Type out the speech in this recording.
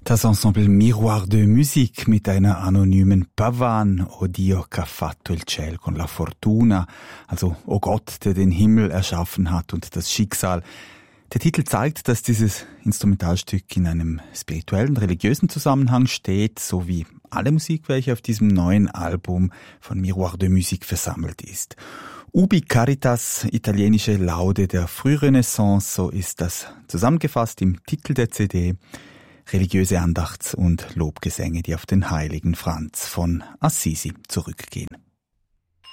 Das Ensemble Miroir de Musique mit einer anonymen Pavan, O Dio che ha fatto il ciel con la fortuna, also O Gott, der den Himmel erschaffen hat und das Schicksal. Der Titel zeigt, dass dieses Instrumentalstück in einem spirituellen, religiösen Zusammenhang steht, so wie alle Musik, welche auf diesem neuen Album von Miroir de Musique versammelt ist. Ubi Caritas, italienische Laude der Frührenaissance, so ist das zusammengefasst im Titel der CD. Religiöse Andachts- und Lobgesänge, die auf den heiligen Franz von Assisi zurückgehen.